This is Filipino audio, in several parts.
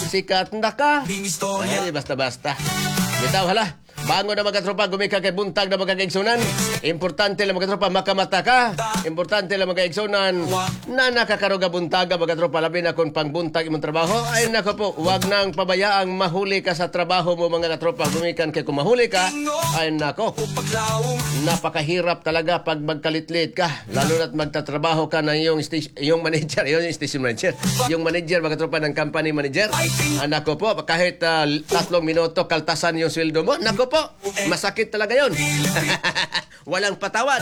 sikat na ka. Ay, basta-basta. Bitaw hala. Bango na mga tropa, gumika kay buntag na mga kaigsunan. Importante lang mga tropa, makamata ka. Importante lang mga kaigsunan na nakakaroga buntaga mga tropa. Labi na kung pangbuntag imong trabaho. Ay nako po, huwag nang pabayaang mahuli ka sa trabaho mo mga tropa. Gumikan kay kung mahuli ka, ay nako. Napakahirap talaga pag magkalitlit ka. Lalo na't magtatrabaho ka na yung manager, yung station manager. Yung manager mga tropa ng company manager. Ay nako po, kahit 3 minuto kaltasan yung sweldo mo. Nako po. Masakit talaga yon. Walang patawad.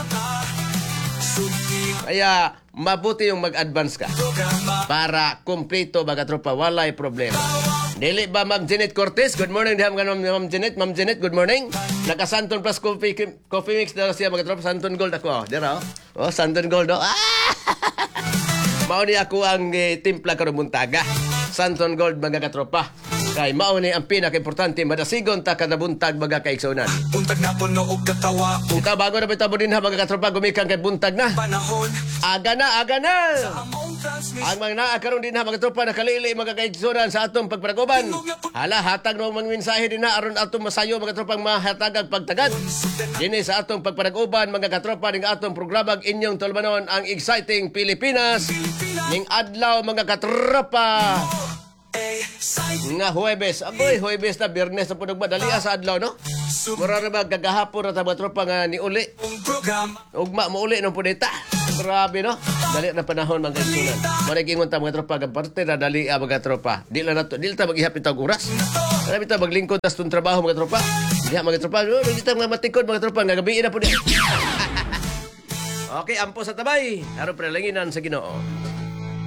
Kaya mabuti yung mag-advance ka para kumpleto mga tropa, walay problema. Dili ba Ma'am Janet Cortez? Good morning diha mga Ma'am Janet. Ma'am Janet, good morning. Naka-Santon Plus coffee mix na siya mga tropa. Santon Gold ako. Dira oh. Santon Gold. Mao ni ako ang timpla karon buntaga. Santon Gold mga katropa. Kay mao ni ang pinaka-importante madasigon ta kada buntag mga kaigsunan. Buntag na puno og katawa. Ika bago na bitabo din ha mga katropa, gumikan kay buntag na. Panahon. Aga na. Ang mga naakaroon din ha mga katropa nakalili mga kaigsunan sa atong pagparaguban. Hala hatag no mga mensahe din na aron atong masayo mga katropang mahatagag pagtagad. Dinhi sa atong pagparaguban mga katropa ning atong programa inyong tulmanon ang Exciting Pilipinas. Ning adlaw mga katropa. Nga Huwebes. Agoy, Huwebes na, Biyernes na punag madali sa adlaw, no? Mura na ba, gagahapon na tama tropa nga ni uli. Ugma, mauli ng punita. Grabe, no? Dali na panahon mga kaigsunan. Manigingon ta mga tropa, parte na dali mga tropa. Di na mag-ihap itong oras. Dali ta maglingkod tas itong trabaho mga tropa. Di mga tropa, di ta mga matikod mga tropa, nga gabiin na po niya. Okay, ampo sa tabay. Aron panalanginan sa Ginoo.